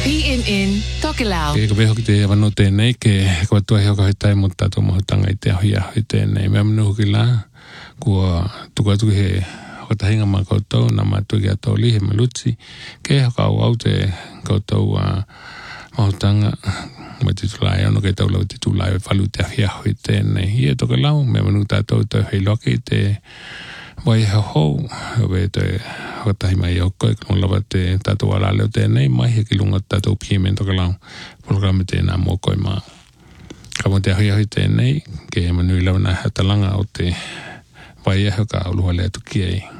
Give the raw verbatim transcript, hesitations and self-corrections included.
P M N Tokelau. Ke ko veho te vano te nei ke ko tu he ko hitai mutta to mo tanga i te hia i te nei me mnu ki la ko tu ko tu he ko ta hinga ma ko to na ma tu ya to li he malutsi ke ka au te ko to a mo tanga ma te tu lai ono ke to lo te tu lai falu te hia i te nei hi to ke lau me mnu ta to to he loki te vai ha ho ve te ko ta mai o ko ko lo te ta to ala le te nei mai he ki lunga ta to pimento ka lau programa te na mo ko ma ka mo te hia te nei ke manu la na ha talanga o te vai ha ka lu le tu ki